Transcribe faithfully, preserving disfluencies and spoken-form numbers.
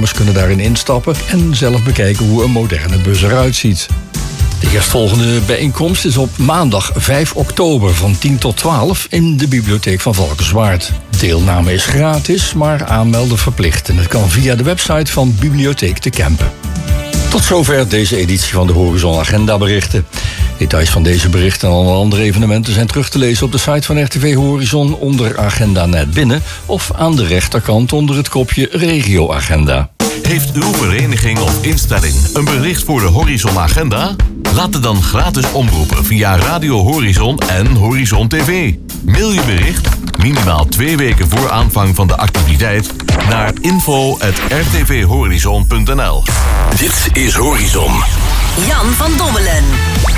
deelnemers kunnen daarin instappen en zelf bekijken hoe een moderne bus eruit ziet. De eerstvolgende bijeenkomst is op maandag vijf oktober van tien tot twaalf in de bibliotheek van Valkenswaard. Deelname is gratis, maar aanmelden verplicht. En het kan via de website van Bibliotheek de Kempen. Tot zover deze editie van de Horizon Agenda berichten. Details van deze berichten en alle andere evenementen zijn terug te lezen op de site van R T V Horizon onder Agenda Net Binnen of aan de rechterkant onder het kopje Regio Agenda. Heeft uw vereniging of instelling een bericht voor de Horizon Agenda? Laat het dan gratis omroepen via Radio Horizon en Horizon T V. Mail je bericht, minimaal twee weken voor aanvang van de activiteit, naar info at r t v horizon punt n l. Dit is Horizon. Jan van Dommelen.